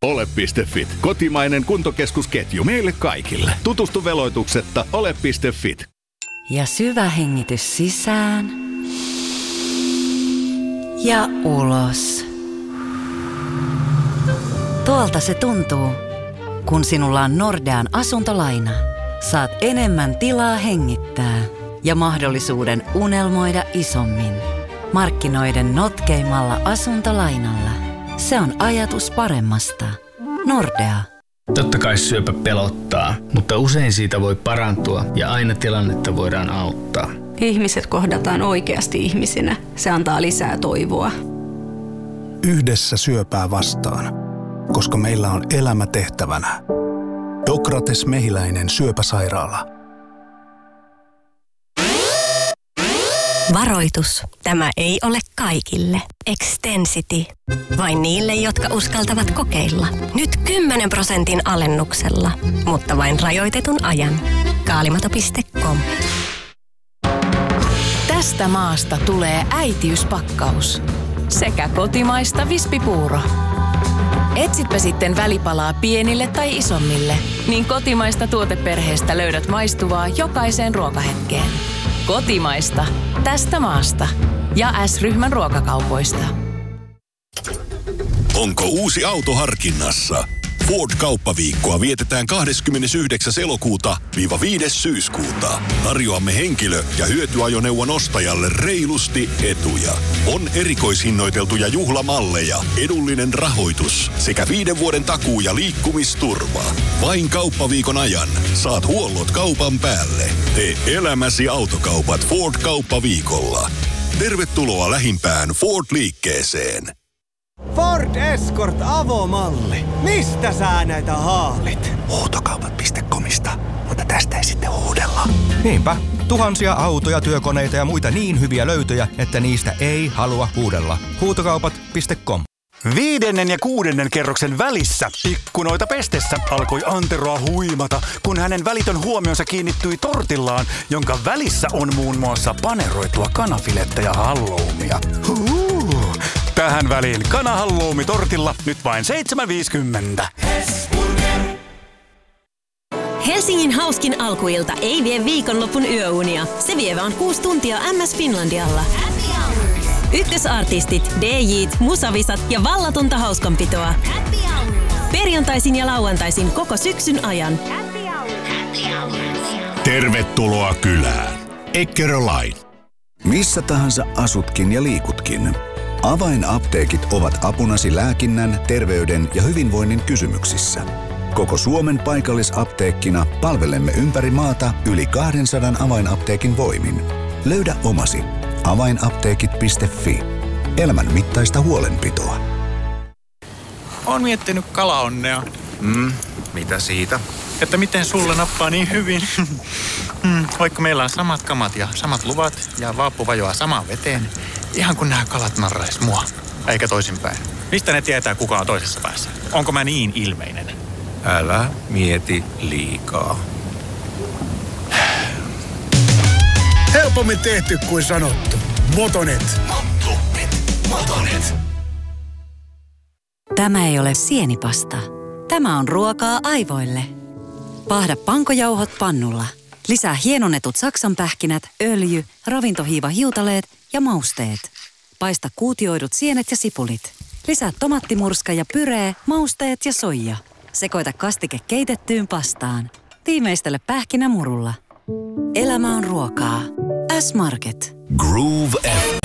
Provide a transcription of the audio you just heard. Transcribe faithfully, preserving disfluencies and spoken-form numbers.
Ole piste fit. Kotimainen kuntokeskusketju meille kaikille. Tutustu veloituksetta ole piste fit. Ja syvä hengitys sisään ja ulos. Tuolta se tuntuu, kun sinulla on Nordean asuntolaina. Saat enemmän tilaa hengittää ja mahdollisuuden unelmoida isommin. Markkinoiden notkeimmalla asuntolainalla. Se on ajatus paremmasta. Nordea. Totta kai syöpä pelottaa, mutta usein siitä voi parantua ja aina tilannetta voidaan auttaa. Ihmiset kohdataan oikeasti ihmisinä. Se antaa lisää toivoa. Yhdessä syöpää vastaan, koska meillä on elämä tehtävänä. Dokrates Mehiläinen syöpäsairaala. Varoitus. Tämä ei ole kaikille. Extensity. Vain niille, jotka uskaltavat kokeilla. Nyt kymmenen prosentin alennuksella, mutta vain rajoitetun ajan. Kaalimato piste com. Tästä maasta tulee äitiyspakkaus. Sekä kotimaista vispipuuro. Etsitpä sitten välipalaa pienille tai isommille, niin kotimaista tuoteperheestä löydät maistuvaa jokaiseen ruokahetkeen. Kotimaista. Tästä maasta. Ja S-ryhmän ruokakaupoista. Onko uusi auto harkinnassa? Ford-kauppaviikkoa vietetään kahdeskymmenesyhdeksäs elokuuta viiva viides syyskuuta. Tarjoamme henkilö- ja hyötyajoneuvon ostajalle reilusti etuja. On erikoishinnoiteltuja juhlamalleja, edullinen rahoitus sekä viiden vuoden takuu- ja liikkumisturva. Vain kauppaviikon ajan saat huollot kaupan päälle. Tee elämäsi autokaupat Ford-kauppaviikolla. Tervetuloa lähimpään Ford-liikkeeseen. Ford Escort avomalli. Mistä sä näitä haalit? Huutokaupat piste comista, mutta tästä ei sitten huudella. Niinpä. Tuhansia autoja, työkoneita ja muita niin hyviä löytöjä, että niistä ei halua huudella. Huutokaupat piste com. Viidennen ja kuudennen kerroksen välissä ikkunoita pestessä alkoi Anteroa huimata, kun hänen välitön huomionsa kiinnittyi tortillaan, jonka välissä on muun muassa paneroitua kanafilettä ja halloumia. Huu. Tähän väliin kanahalloumi tortilla nyt vain seitsemän viisikymmentä. Helsingin hauskin alkuilta ei vie viikonlopun yöunia. Se vie vaan kuusi tuntia M S Finlandialla. Ykkösartistit, D J:t, musavisat ja vallatonta hauskanpitoa. Perjantaisin ja lauantaisin koko syksyn ajan. Tervetuloa kylään. Eckerö-Line. Missä tahansa asutkin ja liikutkin. Avainapteekit ovat apunasi lääkinnän, terveyden ja hyvinvoinnin kysymyksissä. Koko Suomen paikallisapteekkina palvelemme ympäri maata yli kaksisataa avainapteekin voimin. Löydä omasi. avainapteekit piste fi. Elämän mittaista huolenpitoa. Oon miettinyt kalaonnea. Mm, mitä siitä? Että miten sulle nappaa niin hyvin. mm, vaikka meillä on samat kamat ja samat luvat ja vaappu vajoaa samaan veteen. Ihan kun nämä kalat narrais mua. Eikä toisinpäin. Mistä ne tietää, kuka on toisessa päässä? Onko mä niin ilmeinen? Älä mieti liikaa. Helpommin tehty kuin sanottu. Motonet. Motonet. Motonet. Tämä ei ole sienipasta. Tämä on ruokaa aivoille. Paahda pankojauhot pannulla. Lisää hienonnetut saksanpähkinät, öljy, ravintohiivahiutaleet ja mausteet. Paista kuutioidut sienet ja sipulit. Lisää tomattimurska ja pyree, mausteet ja soija. Sekoita kastike keitettyyn pastaan. Tiimeistele pähkinämurulla. Elämä on ruokaa. S-Market. Groove F